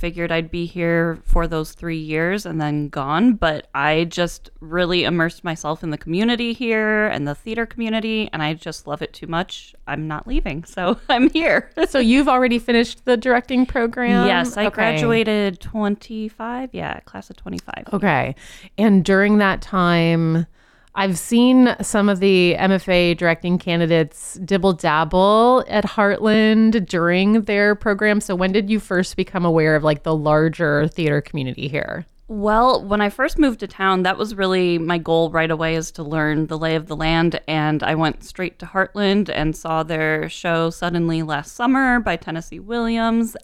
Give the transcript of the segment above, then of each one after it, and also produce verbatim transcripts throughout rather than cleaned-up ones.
figured I'd be here for those three years and then gone, but I just really immersed myself in the community here and the theater community, and I just love it too much. I'm not leaving, so I'm here. So you've already finished the directing program? Yes, I okay. graduated twenty-five. Yeah, class of twenty-five. Okay. And during that time, I've seen some of the M F A directing candidates dibble dabble at Heartland during their program. So when did you first become aware of like the larger theater community here? Well, when I first moved to town, that was really my goal right away, is to learn the lay of the land. And I went straight to Heartland and saw their show Suddenly last summer by Tennessee Williams.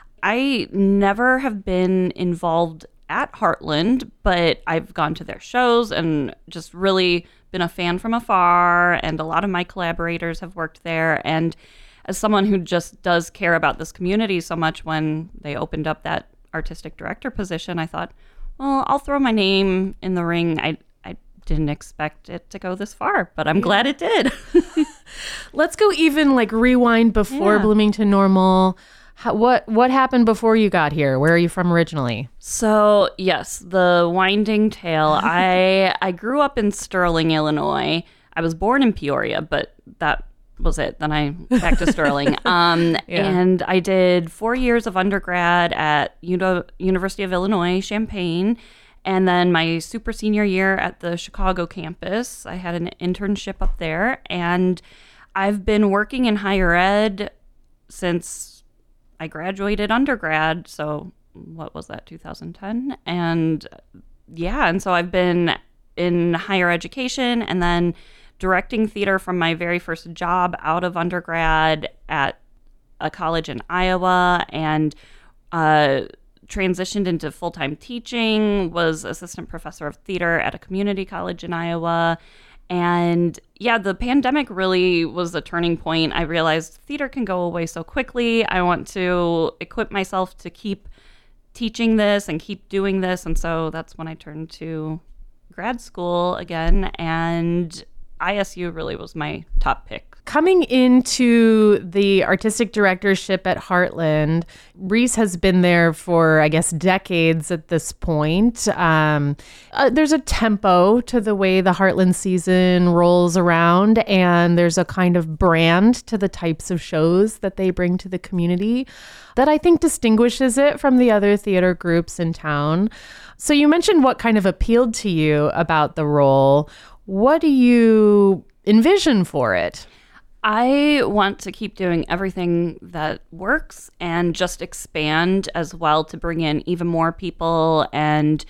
I never have been involved at Heartland, but I've gone to their shows and just really been a fan from afar, and a lot of my collaborators have worked there. And as someone who just does care about this community so much, when they opened up that artistic director position, I thought, well, I'll throw my name in the ring. I I didn't expect it to go this far, but I'm yeah. glad it did. Let's go even like rewind before yeah. Bloomington Normal. How, what what happened before you got here? Where are you from originally? So, yes, the winding tale. I I grew up in Sterling, Illinois. I was born in Peoria, but that was it. Then I back to Sterling. Um, yeah. And I did four years of undergrad at Uni- University of Illinois, Champaign. And then my super senior year at the Chicago campus, I had an internship up there. And I've been working in higher ed since I graduated undergrad, so what was that, two thousand ten? And yeah, and so I've been in higher education and then directing theater from my very first job out of undergrad at a college in Iowa, and uh, transitioned into full-time teaching, was assistant professor of theater at a community college in Iowa. And yeah, the pandemic really was a turning point. I realized theater can go away so quickly. I want to equip myself to keep teaching this and keep doing this. And so that's when I turned to grad school again. And I S U really was my top pick. Coming into the artistic directorship at Heartland, Reese has been there for, I guess, decades at this point. Um, uh, there's a tempo to the way the Heartland season rolls around, and there's a kind of brand to the types of shows that they bring to the community that I think distinguishes it from the other theater groups in town. So you mentioned what kind of appealed to you about the role. What do you envision for it? I want to keep doing everything that works and just expand as well to bring in even more people. And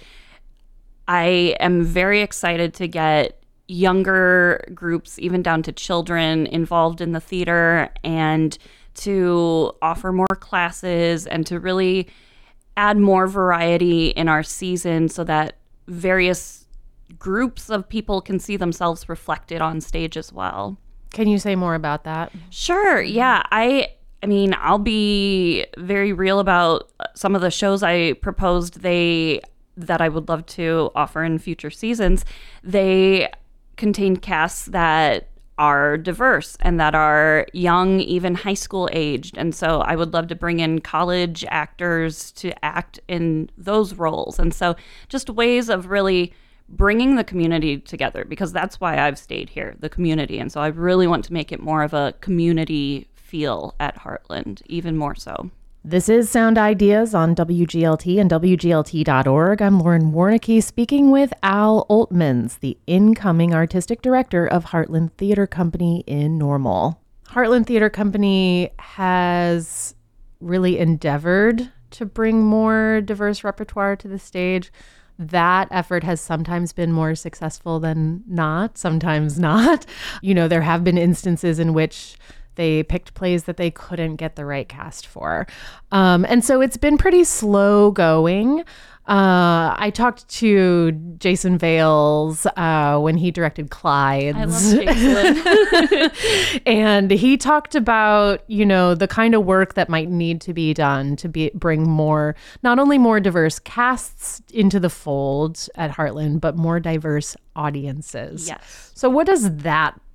I am very excited to get younger groups, even down to children, involved in the theater, and to offer more classes and to really add more variety in our season so that various groups of people can see themselves reflected on stage as well. Can you say more about that? Sure. Yeah. I I mean, I'll be very real about some of the shows I proposed they that I would love to offer in future seasons. They contain casts that are diverse and that are young, even high school aged. And so I would love to bring in college actors to act in those roles. And so just ways of really bringing the community together, because that's why I've stayed here, the community. And so I really want to make it more of a community feel at Heartland, even more so. This is Sound Ideas on W G L T and W G L T dot org. I'm Lauren Warnicki speaking with Al Oltmans, the incoming artistic director of Heartland Theater Company in Normal. Heartland Theater Company has really endeavored to bring more diverse repertoire to the stage. That effort has sometimes been more successful than not, sometimes not. You know, there have been instances in which they picked plays that they couldn't get the right cast for. Um, and so it's been pretty slow going. Uh, I talked to Jason Vales uh, when he directed Clyde's. I love Jason. And he talked about, you know, the kind of work that might need to be done to be bring more, not only more diverse casts into the fold at Heartland, but more diverse audiences. Yes. So what does that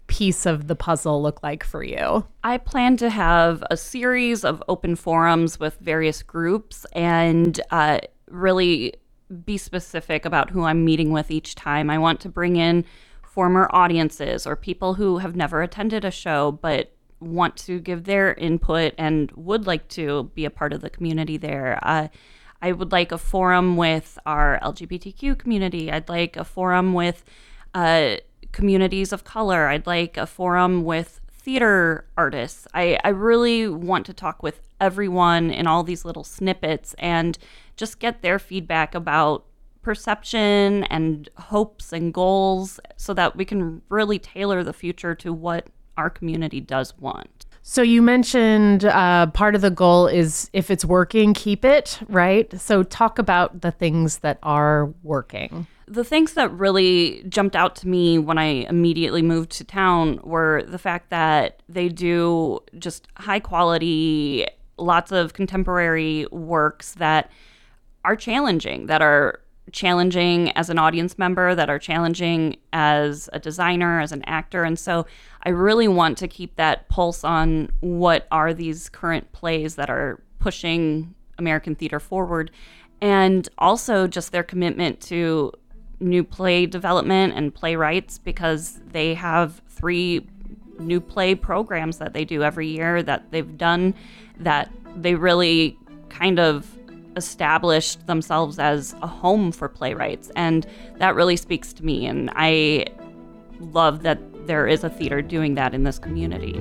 piece of the puzzle look like for you? I plan to have a series of open forums with various groups and uh, really be specific about who I'm meeting with each time. I want to bring in former audiences or people who have never attended a show but want to give their input and would like to be a part of the community there. Uh, I would like a forum with our L G B T Q community. I'd like a forum with uh, communities of color. I'd like a forum with theater artists. I, I really want to talk with everyone in all these little snippets and just get their feedback about perception and hopes and goals so that we can really tailor the future to what our community does want. So you mentioned uh, part of the goal is if it's working, keep it, right? So talk about the things that are working. The things that really jumped out to me when I immediately moved to town were the fact that they do just high quality, lots of contemporary works that are challenging, that are challenging as an audience member, that are challenging as a designer, as an actor. And so I really want to keep that pulse on what are these current plays that are pushing American theater forward, and also just their commitment to new play development and playwrights, because they have three new play programs that they do every year that they've done that they really kind of established themselves as a home for playwrights. And that really speaks to me. And I love that there is a theater doing that in this community.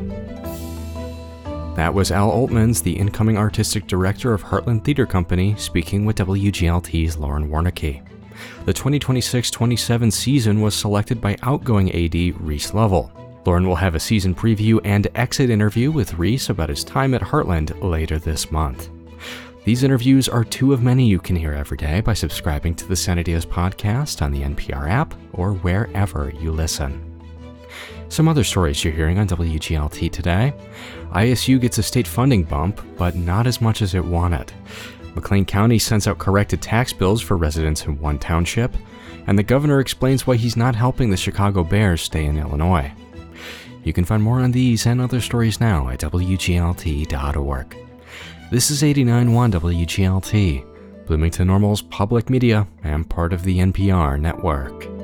That was Al Oltmans, the incoming artistic director of Heartland Theater Company, speaking with W G L T's Lauren Warneke. The twenty twenty-six twenty-seven season was selected by outgoing A D Reese Lovell. Lauren will have a season preview and exit interview with Reese about his time at Heartland later this month. These interviews are two of many you can hear every day by subscribing to the Sanadias podcast on the N P R app or wherever you listen. Some other stories you're hearing on W G L T today. I S U gets a state funding bump, but not as much as it wanted. McLean County sends out corrected tax bills for residents in one township, and the governor explains why he's not helping the Chicago Bears stay in Illinois. You can find more on these and other stories now at W G L T dot org. This is eighty-nine point one W G L T, Bloomington Normal's public media and part of the N P R network.